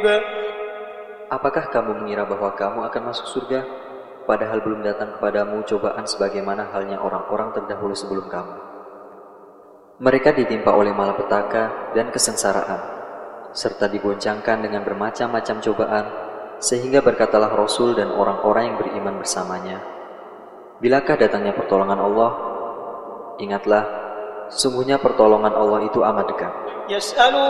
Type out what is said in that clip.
Apakah kamu mengira bahwa kamu akan masuk surga, padahal belum datang kepadamu cobaan sebagaimana halnya orang-orang terdahulu sebelum kamu? Mereka ditimpa oleh malapetaka dan kesengsaraan, serta digoncangkan dengan bermacam-macam cobaan, sehingga berkatalah Rasul dan orang-orang yang beriman bersamanya, bilakah datangnya pertolongan Allah? Ingatlah, sungguhnya pertolongan Allah itu amat dekat.